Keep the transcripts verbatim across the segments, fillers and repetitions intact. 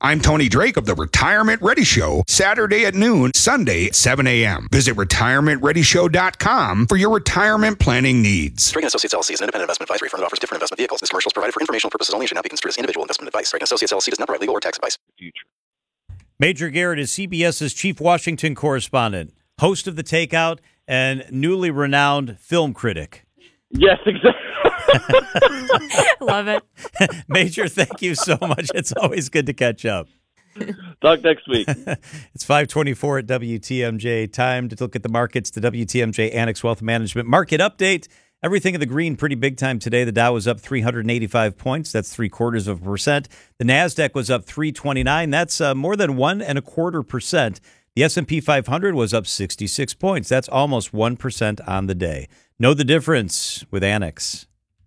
I'm Tony Drake of the Retirement Ready Show, Saturday at noon, Sunday at seven a.m. Visit retirement ready show dot com for your retirement planning needs. Reagan Associates L L C is an independent investment advisory firm that offers different investment vehicles. This commercial is provided for informational purposes only and should not be construed as individual investment advice. Reagan Associates L L C does not provide legal or tax advice. Future. Major Garrett is CBS's chief Washington correspondent, host of The Takeout, and newly renowned film critic. Yes, exactly. Love it. Major, thank you so much. It's always good to catch up. Talk next week. It's five twenty-four at W T M J. Time to look at the markets. The W T M J Annex Wealth Management Market Update. Everything in the green pretty big time today. The Dow was up three hundred eighty-five points. That's three quarters of a percent. The NASDAQ was up three twenty-nine. That's uh, more than one and a quarter percent. The S and P five hundred was up sixty-six points. That's almost one percent on the day. Know the difference with Annex.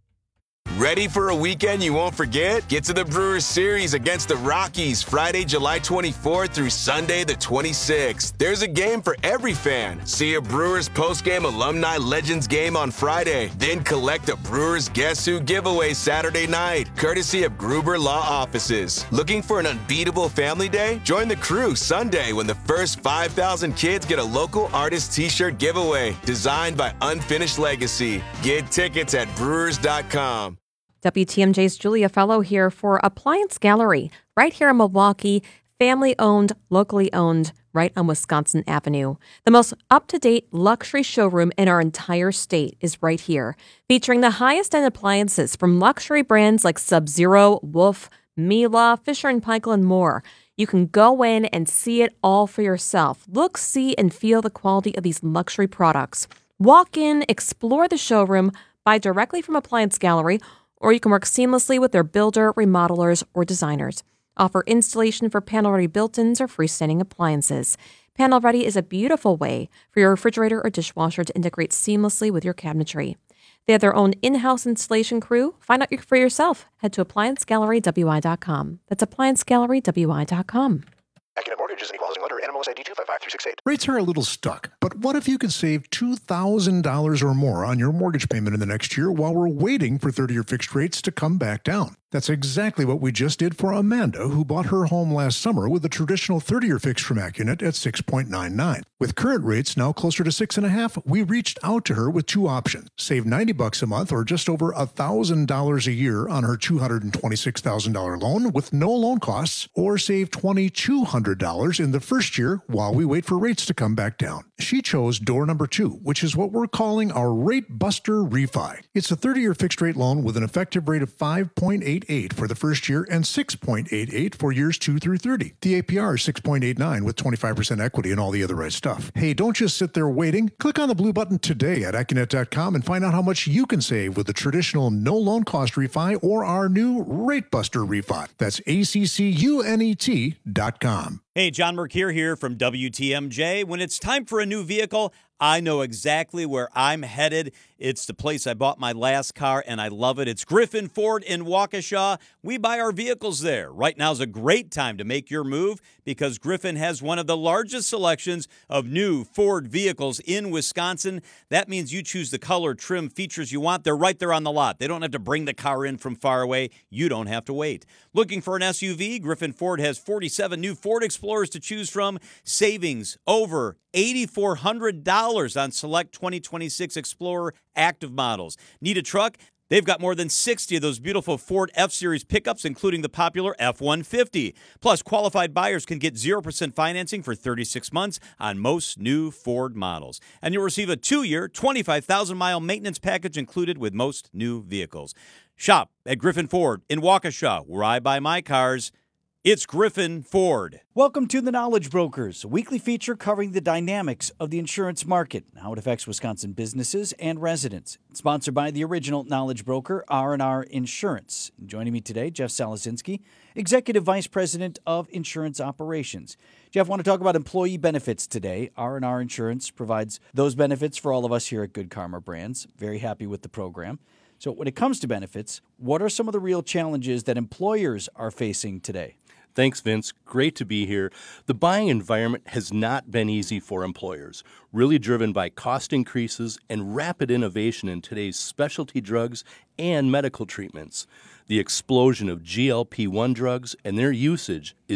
Ready for a weekend you won't forget? Get to the Brewers Series against the Rockies Friday, July twenty-fourth through Sunday the twenty-sixth. There's a game for every fan. See a Brewers post-game Alumni Legends game on Friday. Then collect a Brewers Guess Who giveaway Saturday night, courtesy of Gruber Law Offices. Looking for an unbeatable family day? Join the crew Sunday when the first five thousand kids get a local artist t-shirt giveaway designed by Unfinished Legacy. Get tickets at brewers dot com. W T M J's Julia Fellow here for Appliance Gallery, right here in Milwaukee, family-owned, locally owned, right on Wisconsin Avenue. The most up-to-date luxury showroom in our entire state is right here, featuring the highest-end appliances from luxury brands like Sub-Zero, Wolf, Miele, Fisher and Paykel, and more. You can go in and see it all for yourself. Look, see, and feel the quality of these luxury products. Walk in, explore the showroom, buy directly from Appliance Gallery, or you can work seamlessly with their builder, remodelers, or designers. Offer installation for panel-ready built-ins or freestanding appliances. Panel Ready is a beautiful way for your refrigerator or dishwasher to integrate seamlessly with your cabinetry. They have their own in-house installation crew. Find out for yourself. Head to appliance gallery w i dot com. That's appliance gallery w i dot com. Accident Mortgage is an equal housing lender. N M L S I D two five five three six eight. Rates are a little stuck, but what if you could save two thousand dollars or more on your mortgage payment in the next year while we're waiting for thirty-year fixed rates to come back down? That's exactly what we just did for Amanda, who bought her home last summer with a traditional thirty-year fixed from AccuNet at six point nine nine. With current rates now closer to six point five, we reached out to her with two options. Save ninety bucks a month or just over one thousand dollars a year on her two hundred twenty-six thousand dollars loan with no loan costs, or save two thousand two hundred dollars in the first year while we wait for rates to come back down. She chose door number two, which is what we're calling our Rate Buster Refi. It's a thirty-year fixed rate loan with an effective rate of five point eight eight for the first year and six point eight eight for years two through thirty. The A P R is six point eight nine with twenty-five percent equity and all the other right stuff. Hey, don't just sit there waiting. Click on the blue button today at accunet dot com and find out how much you can save with the traditional no loan cost refi or our new Rate Buster Refi. That's A C C U N E T dot com. Hey, John Mercure here from W T M J. When it's time for a new vehicle, I know exactly where I'm headed. It's the place I bought my last car, and I love it. It's Griffin Ford in Waukesha. We buy our vehicles there. Right now is a great time to make your move because Griffin has one of the largest selections of new Ford vehicles in Wisconsin. That means you choose the color, trim, features you want. They're right there on the lot. They don't have to bring the car in from far away. You don't have to wait. Looking for an S U V? Griffin Ford has forty-seven new Ford Explorers to choose from. Savings over eight thousand four hundred dollars on select twenty twenty-six Explorer active models. Need a truck? They've got more than sixty of those beautiful Ford F-Series pickups, including the popular F one fifty. Plus, qualified buyers can get zero percent financing for thirty-six months on most new Ford models. And you'll receive a two-year, twenty-five thousand mile maintenance package included with most new vehicles. Shop at Griffin Ford in Waukesha, where I buy my cars. It's Griffin Ford. Welcome to The Knowledge Brokers, a weekly feature covering the dynamics of the insurance market and how it affects Wisconsin businesses and residents. It's sponsored by the original Knowledge Broker, R and R Insurance. Joining me today, Jeff Salasinski, Executive Vice President of Insurance Operations. Jeff, I want to talk about employee benefits today. R and R Insurance provides those benefits for all of us here at Good Karma Brands. Very happy with the program. So when it comes to benefits, what are some of the real challenges that employers are facing today? Thanks, Vince. Great to be here. The buying environment has not been easy for employers, really driven by cost increases and rapid innovation in today's specialty drugs and medical treatments. The explosion of G L P one drugs and their usage is